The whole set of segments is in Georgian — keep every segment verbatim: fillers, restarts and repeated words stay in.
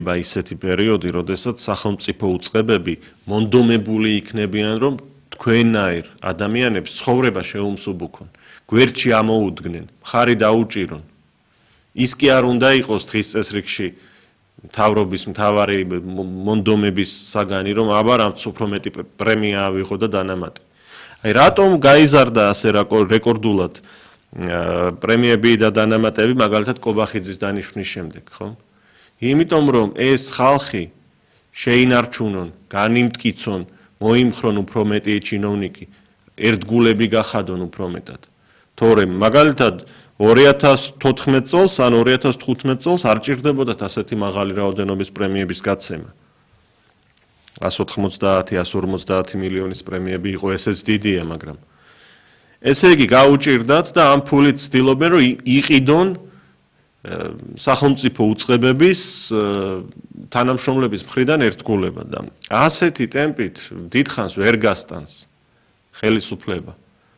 ისეთი პერიოდი, როდესაც სახელმწიფო უწყებები მონდომებული იქნებიან, რომ თქვენაირ ადამიანებს ცხოვრება შეუმსუბუქონ, გვერდში ამოუდგნენ, მხარი დაუჭირონ. ის კი არ უნდა იყოს დღის წესრიგში მთავრობის მთავარი მონდომების საგანი, რომ აბა რამც უფრო მეტი პრემია ავიღო და დანამატი. აი რატომ გაიზარდა ასე რეკორდულად პრემიები და დანამატები, მაგალითად კობახიძის დანიშვნის შემდეგ, ხო? იმიტომ რომ ეს ხალხი შეინარჩუნონ, განიმტკიცონ, მოიმხრონ უფრო მეტი ჩინოვნიკი, ერთგულები გახადონ უფრო მეტად. თორემ მაგალითად ორი ათას თოთხმეტ წელს ან ორი ათას თხუთმეტ წელს არ ჭირდებოდათ ასეთი მაღალი რაოდენობის პრემიების გაცემა. ას ოთხმოცდაათი ას ორმოცდაათი მილიონის პრემიები იყო, ესეც დიდია, მაგრამ ესე იგი გაუჭირდათ და ამ ფულით ცდილობენ რომ იყიდონ სახელმწიფო უწყებების თანამშრომლების მხრიდან ერთგულება და ასეთი ტემპით დიდხანს ვერ გასტანს ხელისუფლება.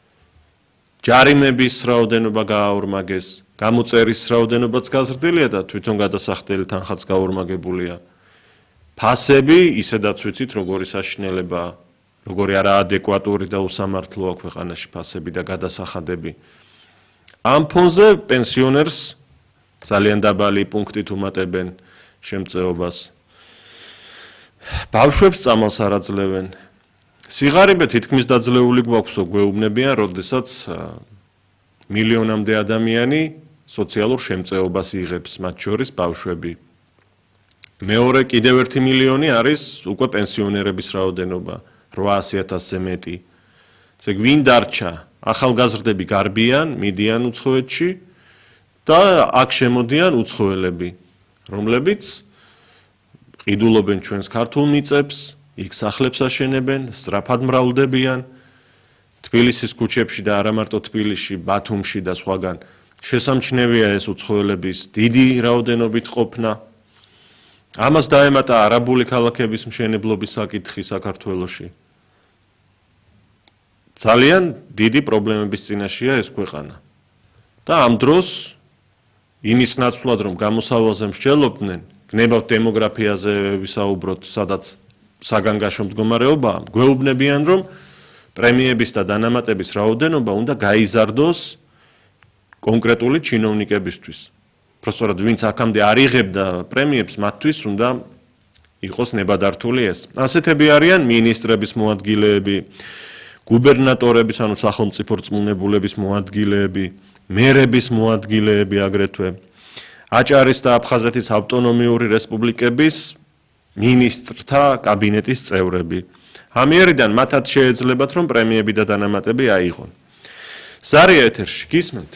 ჯარიმების რაოდენობა გააორმაგეს, გამოწერის რაოდენობაც გაზრდილია და თვითონ გადასახდელი თანხაც გაორმაგებულია. ფასები ისედაც ვიცით როგორი საშინელებაა, როგორი არაადეკვატური და უსამართლოა ქვეყანაში ფასები და გადასახადები. ამ ფონზე პენსიონერს ძალიან დაბალი პუნქტით უმატებენ შემწეობას. ბავშვებს წამალს არ აძლევენ. სიღარიბე თითქმის დაძლეული გვაქვსო გვეუბნებიან, როდესაც მილიონამდე ადამიანი სოციალურ შემწეობას იღებს, მათ შორის ბავშვები. მეორე კიდევ ერთი მილიონი არის უკვე პენსიონერების რაოდენობა, რვაასი ათასზე მეტი. ესე ვინ დარჩა? ახალგაზრდები გარბიან, მიდიან უცხოეთში და აქ შემოდიან უცხოელები, რომლებიც ყიდულობენ ჩვენს ქართულ მიწებს, იქ სახლებს აშენებენ, სწრაფად მრავლდებიან. თბილისის ქუჩებში და არა მარტო თბილისში, ბათუმში და სხვაგან შესამჩნევია ეს უცხოელების დიდი რაოდენობით ყოფნა. ამას დაემატა არაბული ქალაქების მშენებლობის საკითხი საქართველოში. ძალიან დიდი პრობლემების წინაშეა ეს ქვეყანა. და ამ დროს იმის ნაცვლად რომ გამოსავალზე მსჯელობდნენ, გნებავთ დემოგრაფიაზე ვისაუბროთ, სადაც საგანგაშო მდგომარეობაა, გვეუბნებიან რომ პრემიების და დანამატების რაოდენობა უნდა გაიზარდოს კონკრეტული ჩინოვნიკებისთვის. Prostrat ვინც აქამდე არ იღებდა პრემიებს, მათთვის უნდა იყოს ნებადართული ეს. ასეთები არიან მინისტრების მოადგილეები, გუბერნატორების, ანუ სახელმწიფო რწმუნებულების მოადგილეები, მერების მოადგილეები აგრეთვე, აჭარის და აფხაზეთის ავტონომიური რესპუბლიკების მინისტრთა კაბინეტის წევრები. ამიერიდან მათაც შეეძლებათ, რომ პრემიები და დანამატები აიღონ. ზარია ეთერში, გისმენთ?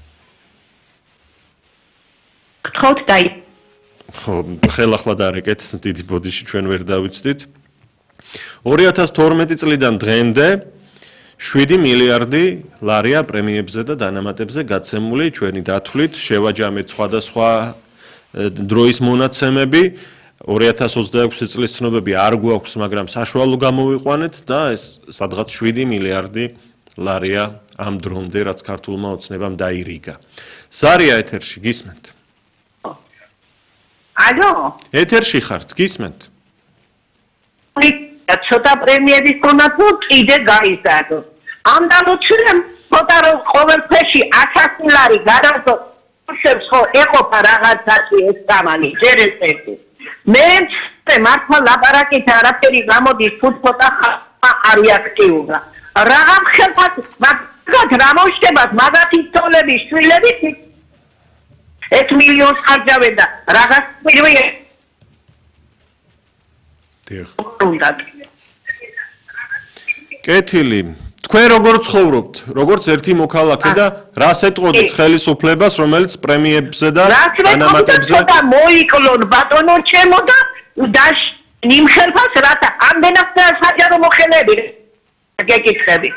გთხოვთ დაი. ხო, ხელახლა დარეკეთ, დიდი ბოდიში ჩვენ ვერ დავიცდით. ორი ათას თორმეტი წლიდან დღემდე შვიდი მილიარდი ლარია პრემიებზე და დანამატებზე გაცემული ჩვენი დათვლით, შევაჯამეთ სხვადასხვა დროის მონაცემები. ორი ათას ოცდაექვსი წლის ცნობები არ გვაქვს, მაგრამ საშუალო გამოვიყვანეთ და ეს სადღაც შვიდი მილიარდი ლარია ამ დრომდე, რაც ქართულმა ოცნებამ დაირიგა. ზარია ეთერში, გისმენთ? ალო? ეთერში ხართ, გისმენთ? ცოტა პრემიების კონათო კიდე გაიზარდო. ამ დამოჩრემ ცოტა რომ ყოველფერში ათასი ლარი გადავდო, შევს ხო ეყოფა რაღაცაში ეს გამალი, ჯერ ეს ერთი. მე მართლა ლაპარაკით არაფერი გამოდის, თუ ცოტა არეაქტიულა. რაღაც ხელფას, მაგათ რა მოშდებათ, მაგათი თოლები, შვილები ეს მილიონს ხარჯავენ და რაღაც პირველი დიახ. კეთილი, თქვენ როგორ ცხოვრობთ, როგორც ერთი მოქალაქე და რას ეტყოდით ხელისუფლებას, რომელიც პრემიებზე და დანამატებზე და მოიკლონ ბატონო ჩემო და დაშ ნიმხელფას რათა ამდენად საჯარო მოხელები გეკითხები.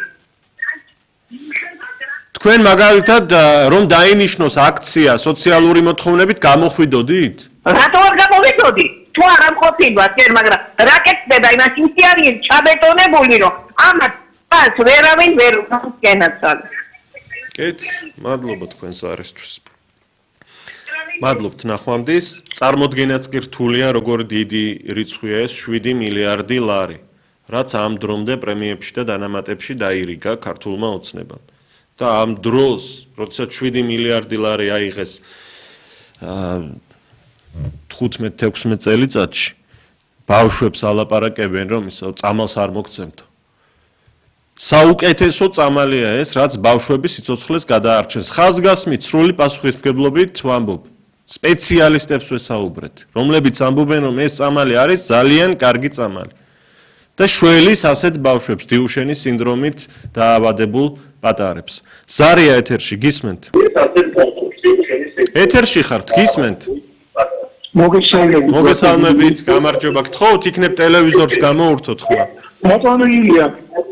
თქვენ მაგალითად რომ დაინიშნოს აქცია სოციალური მოთხოვნებით გამოხვიდოდით? რატო არ გამოვიდოდი? თუ არ ამყოფილვარ, ჯერ მაგრამ რა კეთდება იმას ისე არის ჩაბეტონებული რომ ამათ მას ვერავინ ვერ გენაცვალეს. კეთ, მადლობა თქვენს არისთვის. მადლობთ ნახვამდის. წარმოდგენაც კი რთულია, როგორ დიდი რიცხვია ეს შვიდი მილიარდი ლარი, რაც ამ დრომდე პრემიებში და დანამატებში დაირიგა ქართულმა ოცნებამ. და ამ დროს, როდესაც შვიდი მილიარდი ლარი აიღეს თხუთმეტ თექვსმეტ წელიწადში, ბავშვებს ალაპარაკებენ, რომ ისო წამალს არ მოგცემთო. საუკეთესო წამალია ეს, რაც ბავშვების სიცოცხლეს გადაარჩენს. ხაზგასმით სრული პასუხისმგებლობით ვამბობ. სპეციალისტებს ვესაუბრეთ, რომლებიც ამბობენ, რომ ეს წამალი არის ძალიან კარგი წამალი. და შველის ასეთ ბავშვებს დიუშენის სინდრომით დაავადებულ პატარებს. ზარია ეთერში, გისმენთ? ეთერში ხართ, გისმენთ? მოგესალმებით. მოგესალმებით, გამარჯობა. გთხოვთ, იქნებ ტელევიზორს გამოურთოთ ხმა. ბატონო ილია